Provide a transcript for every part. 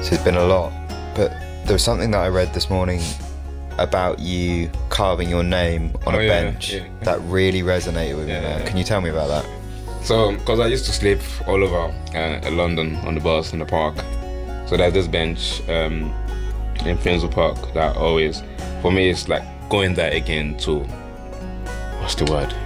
So it's been a lot, but there was something that I read this morning about you carving your name on a bench that really resonated with me, man. Can you tell me about that? So, because I used to sleep all over London on the bus, in the park. So there's this bench in Finsbury Park that always, for me, it's like going there again to, what's the word?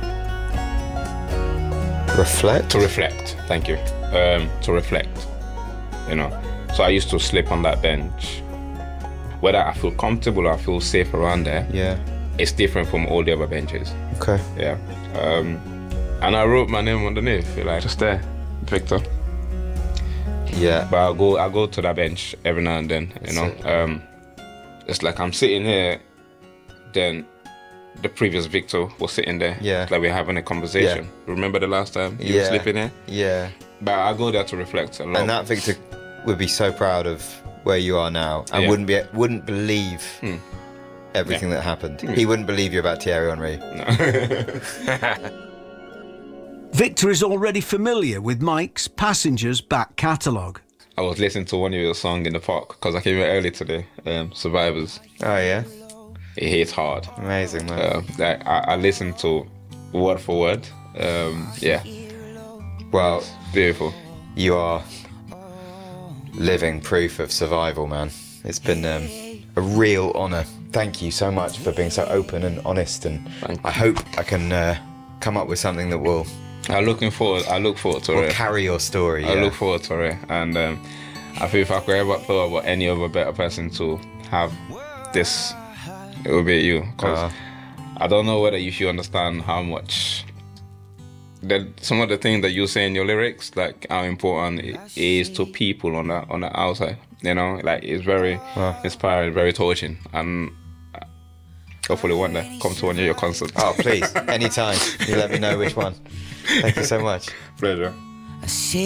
Reflect? To reflect, thank you. To reflect, you know. So I used to sleep on that bench. Whether I feel comfortable or I feel safe around there, it's different from all the other benches. Okay. Yeah. And I wrote my name underneath, like just there, Victor. Yeah. But I go to that bench every now and then, you know. It's like I'm sitting here, then the previous Victor was sitting there. Yeah. Like we're having a conversation. Yeah. Remember the last time you were sleeping here? Yeah. But I go there to reflect a lot. And that Victor would be so proud of where you are now, and wouldn't believe everything that happened. He wouldn't believe you about Thierry Henry. No. Victor is already familiar with Mike's Passengers back catalogue. I was listening to one of your songs in the park because I came here early today, Survivors. Oh yeah? It hits hard. Amazing, man. I listened to word for word. Well, beautiful. You are living proof of survival, man. It's been a real honour. Thank you so much for being so open and honest, and I hope I can come up with something that will... I look forward to it. Carry your story. I look forward to it, and I feel if I could ever thought about any other better person to have this, it would be you. Because I don't know whether you should understand how much some of the things that you say in your lyrics, like how important it is to people on the outside. You know, like it's very inspiring, very touching, and hopefully one day come to one of your concerts. Oh, please, anytime. You let me know which one. Thank you so much. Pleasure.